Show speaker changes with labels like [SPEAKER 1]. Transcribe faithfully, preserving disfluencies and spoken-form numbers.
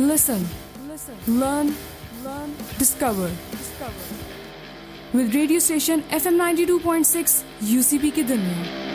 [SPEAKER 1] Listen, listen, learn, learn, discover. Discover. With radio station F M ninety-two point six U C B की दुनिया.